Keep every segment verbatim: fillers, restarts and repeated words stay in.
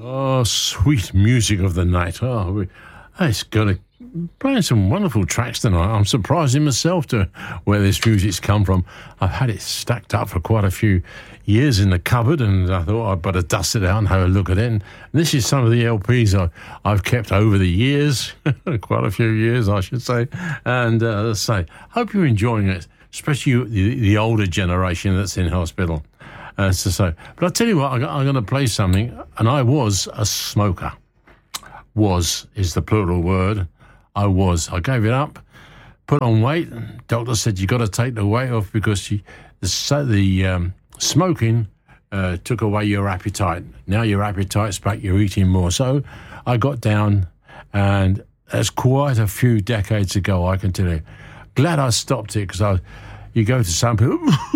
Oh, sweet music of the night. Oh, we, it's going to playing some wonderful tracks tonight. I'm surprised in myself to where this music's come from. I've had it stacked up for quite a few years in the cupboard, and I thought I'd better dust it out and have a look at it. And this is some of the L Ps I, I've kept over the years, quite a few years, I should say. And uh, as I say, hope you're enjoying it, especially you, the, the older generation that's in hospital. Uh, so, so, but I'll tell you what, I, I'm going to play something, and I was a smoker. Was is the plural word. I was. I gave it up, put on weight. Doctor said, you got to take the weight off because you, the, the um, smoking uh, took away your appetite. Now your appetite's back, you're eating more. So I got down, and that's quite a few decades ago, I can tell you. Glad I stopped it, because I, you go to some people,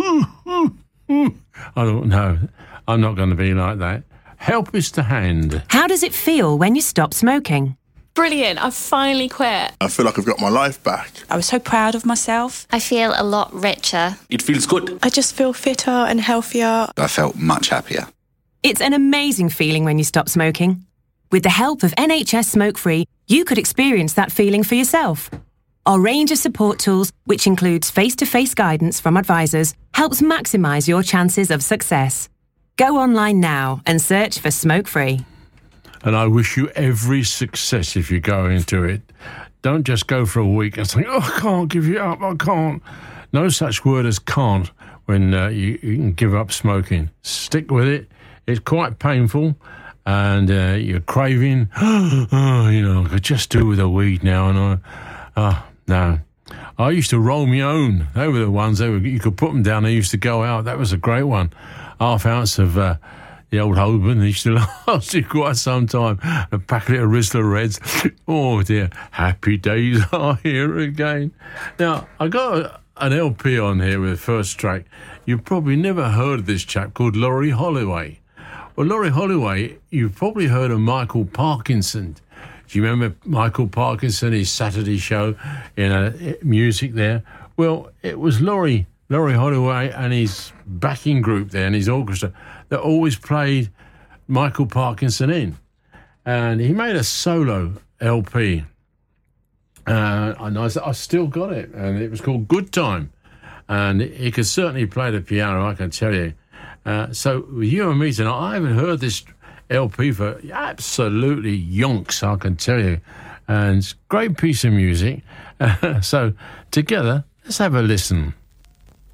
I don't know, I'm not going to be like that. Help is to hand. How does it feel when you stop smoking? Brilliant, I've finally quit. I feel like I've got my life back. I was so proud of myself. I feel a lot richer. It feels good. I just feel fitter and healthier. I felt much happier. It's an amazing feeling when you stop smoking. With the help of N H S Smoke Free, you could experience that feeling for yourself. Our range of support tools, which includes face-to-face guidance from advisors, helps maximise your chances of success. Go online now and search for Smoke Free. And I wish you every success if you go into it. Don't just go for a week and think, oh, I can't give you up, I can't. No such word as can't when uh, you, you can give up smoking. Stick with it. It's quite painful, and uh, you're craving, oh, you know, I could just do with a weed now. And I, oh, no. I used to roll my own. They were the ones, they were, you could put them down, they used to go out. That was a great one. Half ounce of... Uh, The old Holborn, they used to last you quite some time. A packet of Rizzler Reds. Oh, dear. Happy days are here again. Now, I got a, an L P on here with the first track. You've probably never heard of this chap called Laurie Holloway. Well, Laurie Holloway, you've probably heard of Michael Parkinson. Do you remember Michael Parkinson, his Saturday show in a, music there? Well, it was Laurie, Laurie Holloway and his backing group there and his orchestra that always played Michael Parkinson in. And he made a solo L P. Uh, and I, I still got it. And it was called Good Time. And he could certainly play the piano, I can tell you. Uh, so with you and me tonight, I haven't heard this L P for absolutely yonks, I can tell you. And it's a great piece of music. Uh, so together, let's have a listen.